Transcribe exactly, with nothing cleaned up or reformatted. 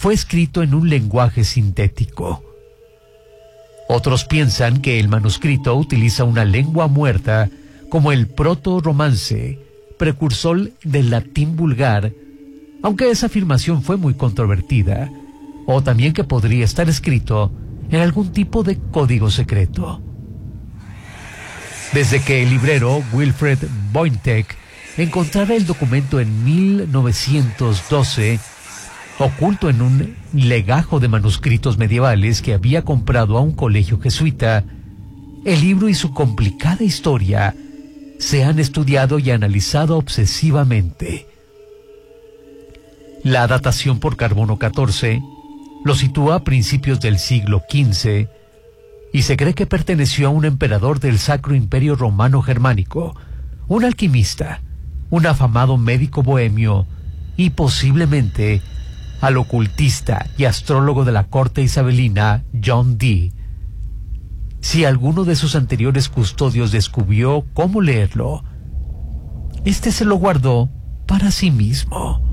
fue escrito en un lenguaje sintético. Otros piensan que el manuscrito utiliza una lengua muerta como el proto-romance, precursor del latín vulgar, aunque esa afirmación fue muy controvertida, o también que podría estar escrito en algún tipo de código secreto. Desde que el librero Wilfred Boyntek encontrara el documento en mil novecientos doce, oculto en un legajo de manuscritos medievales que había comprado a un colegio jesuita, el libro y su complicada historia se han estudiado y analizado obsesivamente. La datación por carbono catorce lo sitúa a principios del siglo quince y se cree que perteneció a un emperador del Sacro Imperio Romano Germánico, un alquimista, un afamado médico bohemio y posiblemente al ocultista y astrólogo de la corte isabelina John Dee. Si alguno de sus anteriores custodios descubrió cómo leerlo, este se lo guardó para sí mismo.